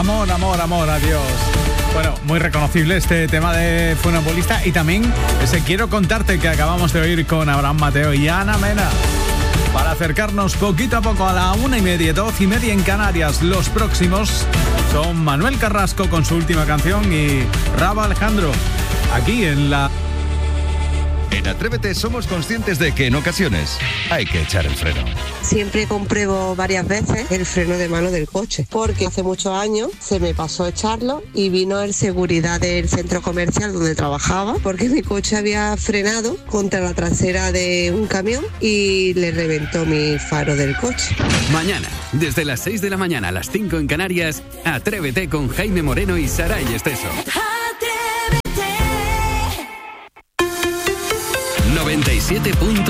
Amor, amor, amor, adiós. Bueno, muy reconocible este tema de Funambulista y también ese Quiero contarte que acabamos de oír con Abraham Mateo y Ana Mena. Para acercarnos poquito a poco a la 1:30, 12:30 en Canarias. Los próximos son Manuel Carrasco con su última canción y Rauw Alejandro, aquí en la... En Atrévete somos conscientes de que en ocasiones hay que echar el freno. Siempre compruebo varias veces el freno de mano del coche, porque hace muchos años se me pasó echarlo y vino el seguridad del centro comercial donde trabajaba, porque mi coche había frenado contra la trasera de un camión y le reventó mi faro del coche. Mañana, desde las 6 de la mañana a las 5 en Canarias, Atrévete con Jaime Moreno y Saray Esteso. 97.